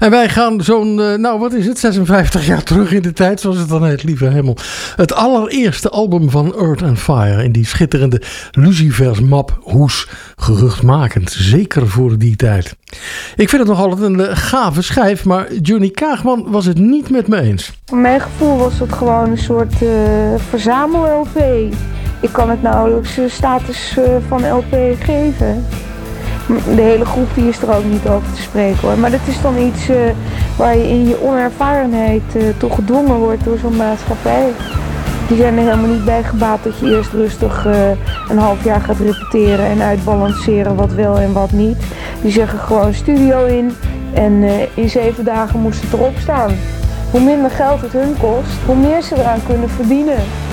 En wij gaan zo'n, 56 jaar terug in de tijd, zoals het dan heet, lieve hemel. Het allereerste album van Earth and Fire in die schitterende Lucifers map hoes. Geruchtmakend, zeker voor die tijd. Ik vind het nog altijd een gave schijf, maar Johnny Kaagman was het niet met me eens. Voor mijn gevoel was het gewoon een soort verzamel-LP. Ik kan het nauwelijks status van LP geven. De hele groep die is er ook niet over te spreken hoor. Maar dat is dan iets waar je in je onervarenheid toe gedwongen wordt door zo'n maatschappij. Die zijn er helemaal niet bij gebaat dat je eerst rustig een half jaar gaat repeteren en uitbalanceren wat wel en wat niet. Die zeggen gewoon studio in en in 7 dagen moest het erop staan. Hoe minder geld het hun kost, hoe meer ze eraan kunnen verdienen.